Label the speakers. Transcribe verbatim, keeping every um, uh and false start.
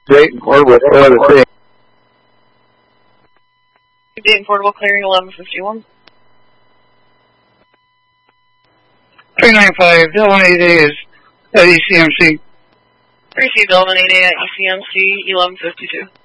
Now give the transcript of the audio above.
Speaker 1: Dayton Portable, four to six.
Speaker 2: Dayton Portable clearing eleven fifty-one.
Speaker 3: three nine five, Delta eight A is at E C M C.
Speaker 2: Receive Delta eight A at E C M C eleven fifty-two.